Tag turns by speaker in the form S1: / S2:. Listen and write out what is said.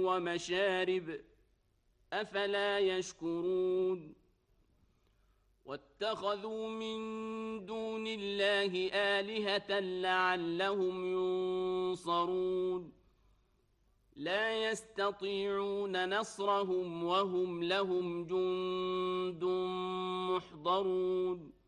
S1: ومشارب أفلا يشكرون واتخذوا من دون الله آلهة لعلهم ينصرون لا يستطيعون نصرهم وهم لهم جند محضرون